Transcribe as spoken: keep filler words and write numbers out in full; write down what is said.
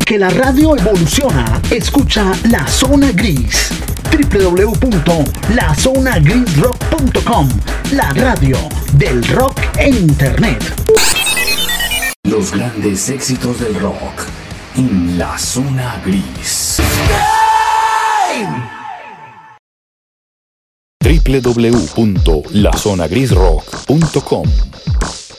Porque la radio evoluciona. Escucha La Zona Gris. doble u doble u doble u punto la zona gris rock punto com. La radio del rock en internet. Los grandes éxitos del rock en La Zona Gris. doble u doble u doble u punto la zona gris rock punto com